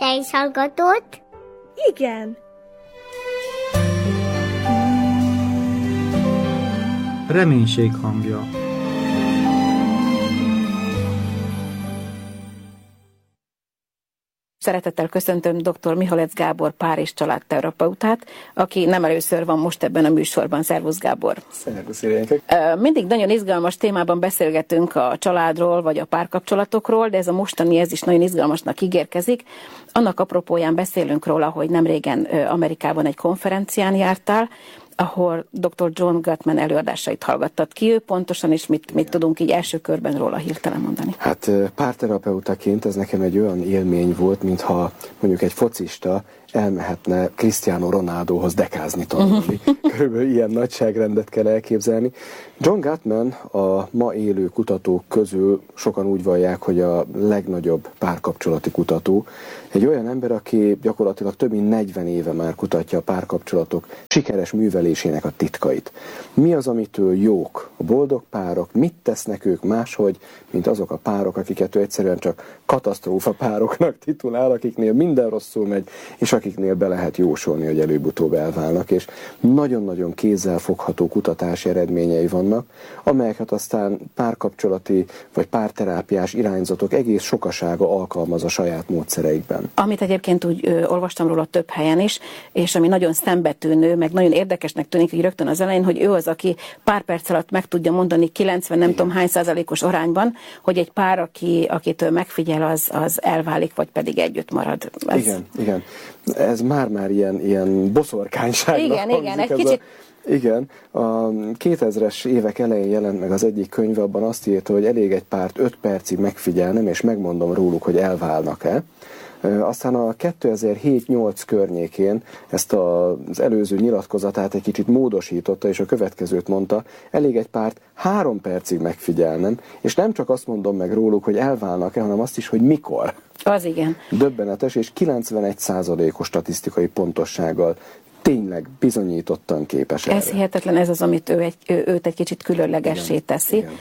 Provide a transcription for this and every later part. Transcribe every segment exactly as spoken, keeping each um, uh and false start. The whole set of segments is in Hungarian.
Te is hallgatod? Igen. Reménység hangja. Szeretettel köszöntöm dr. Mihalec Gábor pár- és családterapeutát, aki nem először van most ebben a műsorban. Szervusz, Gábor! Szervusz, Irénke! Mindig nagyon izgalmas témában beszélgetünk a családról, vagy a párkapcsolatokról, de ez a mostani, ez is nagyon izgalmasnak ígérkezik. Annak apropóján beszélünk róla, hogy nem régen Amerikában egy konferencián jártál, ahol doktor John Gottman előadásait hallgattad ki. Ő pontosan, és mit, mit tudunk így első körben róla hirtelen mondani? Hát párterapeutaként ez nekem egy olyan élmény volt, mintha mondjuk egy focista elmehetne Cristiano Ronaldohoz dekázni tanulni. Körülbelül ilyen nagyságrendet kell elképzelni. John Gottman a ma élő kutatók közül sokan úgy vallják, hogy a legnagyobb párkapcsolati kutató. Egy olyan ember, aki gyakorlatilag több mint negyven éve már kutatja a párkapcsolatok sikeres művelésének a titkait. Mi az, amitől jók a boldog párok, mit tesznek ők máshogy, mint azok a párok, akiket ő egyszerűen csak katasztrófa pároknak titulál, akiknél minden rosszul megy, és akiknél be lehet jósolni, hogy előbb-utóbb elválnak, és nagyon-nagyon kézzelfogható kutatási eredményei vannak, amelyeket aztán párkapcsolati vagy párterápiás irányzatok egész sokasága alkalmaz a saját módszereikben. Amit egyébként úgy ö, olvastam róla több helyen is, és ami nagyon szembetűnő, meg nagyon érdekesnek tűnik, hogy rögtön az elején, hogy ő az, aki pár perc alatt meg tudja mondani kilencven nem tudom hány százalékos arányban, hogy egy pár, aki, akit ő megfigyel, az, az elválik, vagy pedig együtt marad. Ez... Igen, igen. Ez már-már ilyen, ilyen boszorkányságnak igen, hangzik. igen, egy ez kicsit... a... Igen, a kétezres évek elején jelent meg az egyik könyve, abban azt írta, hogy elég egy párt öt percig megfigyelnem, és megmondom róluk, hogy elválnak-e. Aztán a kétezer-hét nyolc környékén ezt az előző nyilatkozatát egy kicsit módosította, és a következőt mondta, elég egy párt három percig megfigyelnem, és nem csak azt mondom meg róluk, hogy elválnak-e, hanem azt is, hogy mikor. Az igen. Döbbenetes, és kilencvenegy százalékos statisztikai pontossággal tényleg bizonyítottan képes erre. Ez hihetetlen, ez az, amit ő egy, ő, őt egy kicsit különlegessé teszi. Igen.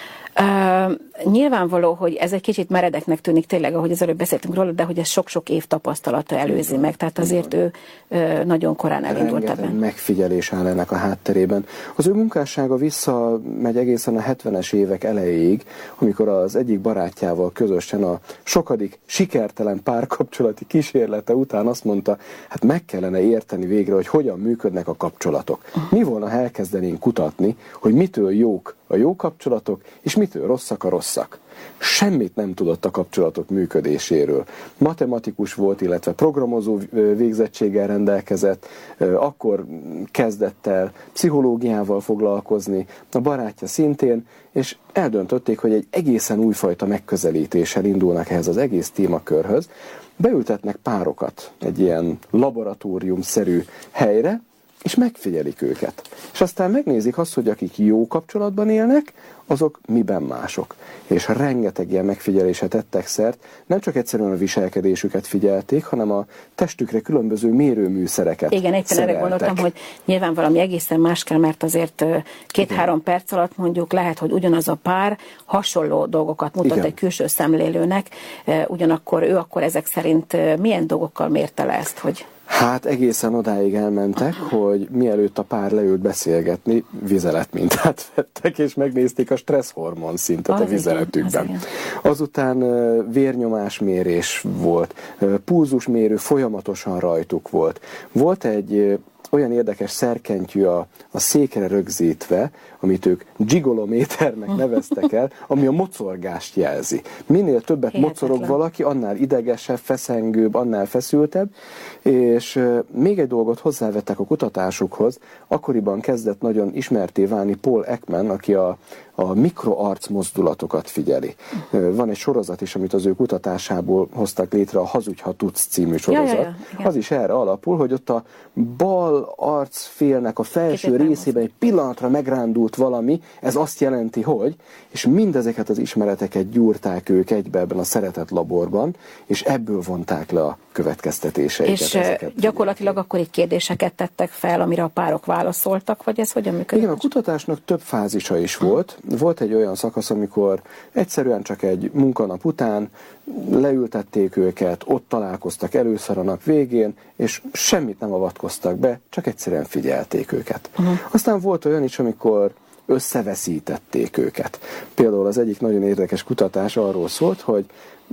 Uh, nyilvánvaló, hogy ez egy kicsit meredeknek tűnik tényleg, ahogy az előbb beszéltünk róla, de hogy ez sok-sok év tapasztalata előzi igen, meg, tehát azért igen. ő uh, nagyon korán elindult ebben. Megfigyelés áll ennek a hátterében. Az ő munkássága visszamegy egészen a hetvenes évek elejéig, amikor az egyik barátjával közösen a sokadik sikertelen párkapcsolati kísérlete után azt mondta, hát meg kellene érteni végre, hogy hogyan működnek a kapcsolatok. Mi volna, ha elkezdenénk kutatni, hogy mitől jók a jó kapcsolatok, és mitől rosszak a rosszak. Semmit nem tudott a kapcsolatok működéséről. Matematikus volt, illetve programozó végzettséggel rendelkezett, akkor kezdett el pszichológiával foglalkozni, a barátja szintén, és eldöntötték, hogy egy egészen újfajta megközelítéssel indulnak ehhez az egész témakörhöz. Beültetnek párokat egy ilyen laboratóriumszerű helyre, és megfigyelik őket. És aztán megnézik azt, hogy akik jó kapcsolatban élnek, azok miben mások. És rengeteg ilyen megfigyelésre tettek szert, nem csak egyszerűen a viselkedésüket figyelték, hanem a testükre különböző mérőműszereket igen, éppen erre gondoltam, hogy nyilván valami egészen más kell, mert azért két-három perc alatt mondjuk lehet, hogy ugyanaz a pár hasonló dolgokat mutat igen. egy külső szemlélőnek, ugyanakkor ő akkor ezek szerint milyen dolgokkal mérte le ezt, hogy... Hát egészen odáig elmentek, hogy mielőtt a pár leült beszélgetni, vizeletmintát vettek, és megnézték a stresszhormon szintet az a vizeletükben. Igen, az Azután vérnyomásmérés volt, pulzusmérő folyamatosan rajtuk volt. Volt egy olyan érdekes szerkentyű a, a székre rögzítve, amit ők gigolométernek neveztek el, ami a mocorgást jelzi. Minél többet hihetetlen. Mocorog valaki, annál idegesebb, feszengőbb, annál feszültebb, és uh, még egy dolgot hozzávettek a kutatásukhoz, akkoriban kezdett nagyon ismerté válni Paul Ekman, aki a, a mikroarc mozdulatokat figyeli. Uh, van egy sorozat is, amit az ő kutatásából hoztak létre, a Hazudj, ha tudsz című sorozat. Ja, ja, ja. Az is erre alapul, hogy ott a bal bal arcfélnek a felső Kicsit részében egy pillanatra megrándult valami, ez azt jelenti, hogy, és mindezeket az ismereteket gyúrták ők egybe ebben a szeretett laborban, és ebből vonták le a következtetéseiket. És gyakorlatilag akkor így kérdéseket tettek fel, amire a párok válaszoltak, vagy ez hogyan működik? Igen, a kutatásnak több fázisa is volt. Volt egy olyan szakasz, amikor egyszerűen csak egy munkanap után leültették őket, ott találkoztak először a nap végén, és semmit nem avatkoztak be, csak egyszerűen figyelték őket. Uh-huh. Aztán volt olyan is, amikor összeveszítették őket. Például az egyik nagyon érdekes kutatás arról szólt, hogy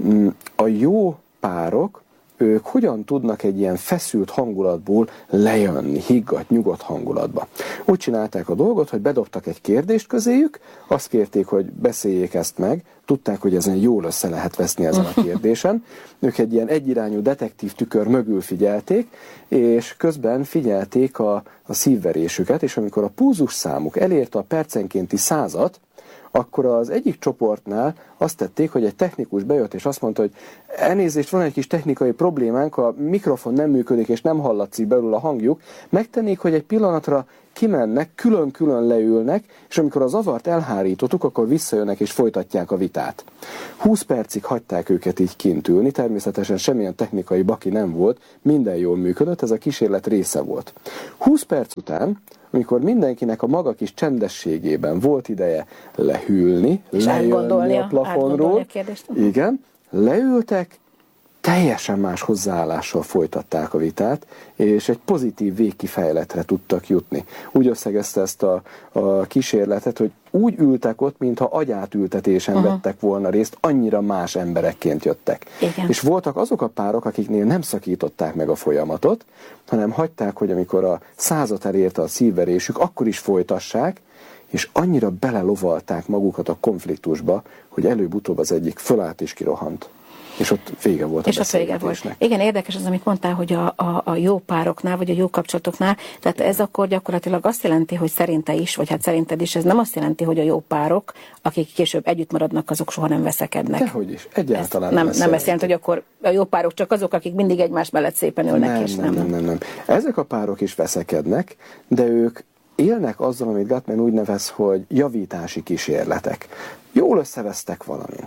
a jó párok, ők hogyan tudnak egy ilyen feszült hangulatból lejönni, higgadt, nyugodt hangulatba. Úgy csinálták a dolgot, hogy bedobtak egy kérdést közéjük, azt kérték, hogy beszéljék ezt meg, tudták, hogy ezen jól össze lehet veszni ezen a kérdésen. Ők egy ilyen egyirányú detektív tükör mögül figyelték, és közben figyelték a, a szívverésüket, és amikor a pulzus számuk elérte a percenkénti százat, akkor az egyik csoportnál azt tették, hogy egy technikus bejött, és azt mondta, hogy elnézést, van egy kis technikai problémánk, a mikrofon nem működik, és nem hallatszik belül a hangjuk. Megtennék, hogy egy pillanatra kimennek, külön-külön leülnek, és amikor a zavart elhárítottuk, akkor visszajönnek és folytatják a vitát. húsz percig hagyták őket így kint ülni, természetesen semmilyen technikai baki nem volt, minden jól működött, ez a kísérlet része volt. húsz perc után, amikor mindenkinek a maga kis csendességében volt ideje lehűlni, és lejönni a plafonról, a igen, leültek, teljesen más hozzáállással folytatták a vitát, és egy pozitív végkifejletre tudtak jutni. Úgy összegezte ezt a, a kísérletet, hogy úgy ültek ott, mintha agyátültetésen uh-huh. vettek volna részt, annyira más emberekként jöttek. Igen. És voltak azok a párok, akiknél nem szakították meg a folyamatot, hanem hagyták, hogy amikor a százat elérte a szívverésük, akkor is folytassák, és annyira belelovalták magukat a konfliktusba, hogy előbb-utóbb az egyik fölállt és kirohant. És ott vége volt a és ott vége volt. Igen, érdekes az, amit mondtál, hogy a, a, a jó pároknál, vagy a jó kapcsolatoknál, tehát ez akkor gyakorlatilag azt jelenti, hogy szerinte is, vagy hát szerinted is, ez nem azt jelenti, hogy a jó párok, akik később együtt maradnak, azok soha nem veszekednek. Dehogy is, egyáltalán nem. Nem, nem ezt jelenti, hogy akkor a jó párok csak azok, akik mindig egymás mellett szépen ülnek, nem, és nem. Nem, nem, nem. Ezek a párok is veszekednek, de ők élnek azzal, amit Gottman úgy nevez, hogy javítási kísérletek. Jól összevesztek valamin.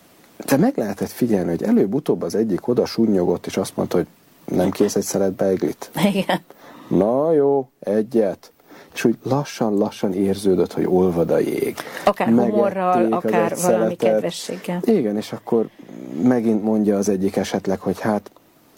De meg lehetett figyelni, hogy előbb-utóbb az egyik oda sunnyogott, és azt mondta, hogy nem kész egy szelet beiglit. Igen. Na jó, egyet. És úgy lassan-lassan érződött, hogy olvad a jég. Akár humorral, akár valami kedvességgel. Igen, és akkor megint mondja az egyik esetleg, hogy hát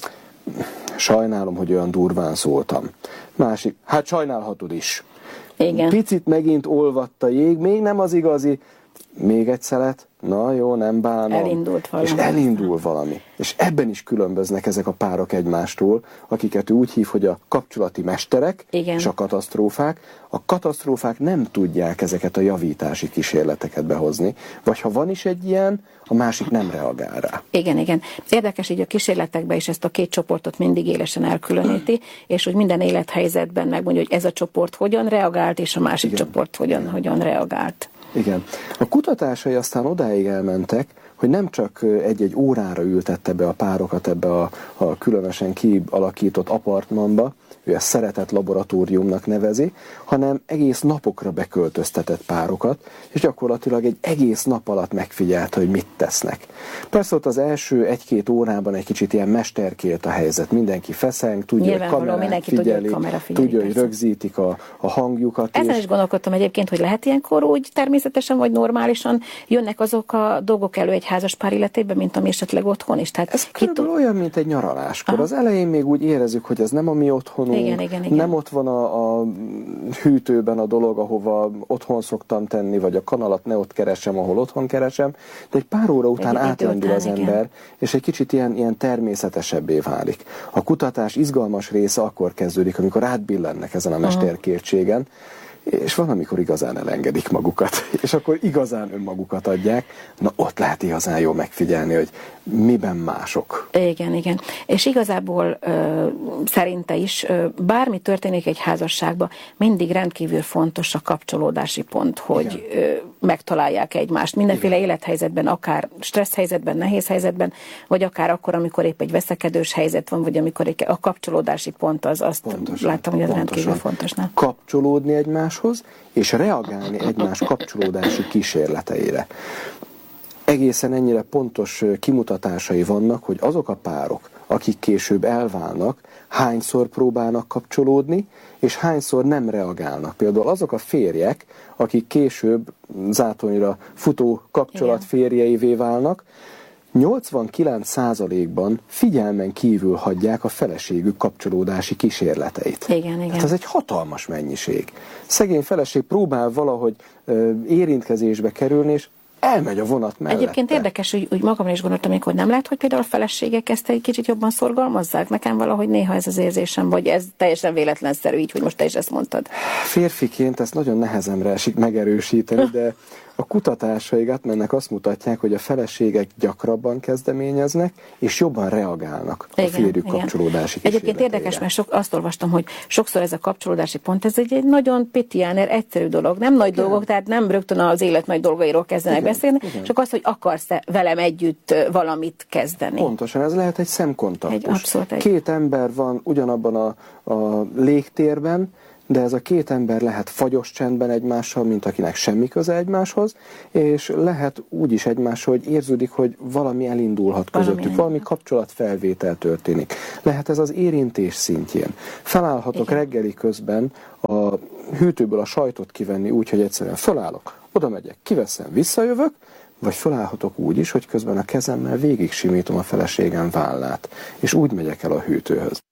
sajnálom, hogy olyan durván szóltam. Másik, hát sajnálhatod is. Igen. Picit megint olvadt a jég, még nem az igazi, még egy szelet, na jó, nem bánom. Elindult valami. És elindul valami. És ebben is különböznek ezek a párok egymástól, akiket ő úgy hív, hogy a kapcsolati mesterek. Igen. És a katasztrófák. A katasztrófák nem tudják ezeket a javítási kísérleteket behozni, vagy ha van is egy ilyen, a másik nem reagál rá. Igen, igen. Érdekes, így a kísérletekben is ezt a két csoportot mindig élesen elkülöníti, és hogy minden élethelyzetben megmondja, hogy ez a csoport hogyan reagált, és a másik igen. csoport hogyan, hogyan reagált. Igen. A kutatásai aztán odáig elmentek, hogy nem csak egy-egy órára ültette be a párokat ebbe a, a különösen kialakított apartmanba, ő ezt szeretett laboratóriumnak nevezi, hanem egész napokra beköltöztetett párokat, és gyakorlatilag egy egész nap alatt megfigyelte, hogy mit tesznek. Persze ott az első egy-két órában egy kicsit ilyen mesterkélt a helyzet, mindenki feszeng, tudja, hogy kamerát figyeli, kamera figyeli, tudja, hogy rögzítik a, a hangjukat. Ezen és... is gondolkodtam egyébként, hogy lehet ilyenkor úgy természetesen vagy normálisan jönnek azok a dolgok elő egy házas pár életében, mint ami esetleg otthon is. Tehát ez körülbelül olyan, mint egy nyaraláskor. Aha. Az elején még úgy érezzük, hogy ez nem a mi otthonunk, igen, igen, igen. nem ott van a, a hűtőben a dolog, ahova otthon szoktam tenni, vagy a kanalat ne ott keresem, ahol otthon keresem, de egy pár óra után egy átlendül az ember, igen. és egy kicsit ilyen, ilyen természetesebbé válik. A kutatás izgalmas része akkor kezdődik, amikor átbillennek ezen a mesterkértségen, és van, amikor igazán elengedik magukat, és akkor igazán önmagukat adják, na ott lehet igazán jól megfigyelni, hogy miben mások. Igen, igen. És igazából ö, szerinte is, ö, bármi történik egy házasságban, mindig rendkívül fontos a kapcsolódási pont, hogy ö, megtalálják egymást. Mindenféle Igen. élethelyzetben, akár stressz helyzetben, nehéz helyzetben, vagy akár akkor, amikor épp egy veszekedős helyzet van, vagy amikor a kapcsolódási pont az, azt pontosan, láttam, hogy ez rendkívül fontos. Nem? Kapcsolódni egymáshoz, és reagálni egymás kapcsolódási kísérleteire. Egészen ennyire pontos kimutatásai vannak, hogy azok a párok, akik később elválnak, hányszor próbálnak kapcsolódni, és hányszor nem reagálnak. Például azok a férjek, akik később zátonyra futó kapcsolat férjeivé válnak, nyolcvankilenc százalékban figyelmen kívül hagyják a feleségük kapcsolódási kísérleteit. Igen, igen. Hát ez egy hatalmas mennyiség. Szegény feleség próbál valahogy ö, érintkezésbe kerülni, és elmegy a vonat mellette. Egyébként érdekes, hogy úgy magamra is gondoltam, hogy nem lehet, hogy például a feleségek ezt egy kicsit jobban szorgalmazzák. Nekem valahogy néha ez az érzésem, vagy ez teljesen véletlenszerű, így, hogy most te is ezt mondtad. Férfiként ezt nagyon nehezemre esik megerősíteni, de a kutatásaik átmennek, azt mutatják, hogy a feleségek gyakrabban kezdeményeznek, és jobban reagálnak a igen, férjük igen. kapcsolódási Egyébként érdekes, mert sok, azt olvastam, hogy sokszor ez a kapcsolódási pont, ez egy, egy nagyon pitiáner, egyszerű dolog. Nem nagy igen. dolgok, tehát nem rögtön az élet nagy dolgairól kezdenek igen, beszélni, igen. csak az, hogy akarsz-e velem együtt valamit kezdeni. Pontosan, ez lehet egy szemkontaktus. Egy, abszolút egy. Két ember van ugyanabban a, a légtérben, de ez a két ember lehet fagyos csendben egymással, mint akinek semmi köze egymáshoz, és lehet úgy is egymással, hogy érződik, hogy valami elindulhat közöttük, valami, valami kapcsolatfelvétel történik. Lehet ez az érintés szintjén. Felállhatok igen. reggeli közben a hűtőből a sajtot kivenni úgy, hogy egyszerűen felállok, oda megyek, kiveszem, visszajövök, vagy felállhatok úgy is, hogy közben a kezemmel végig simítom a feleségem vállát, és úgy megyek el a hűtőhöz.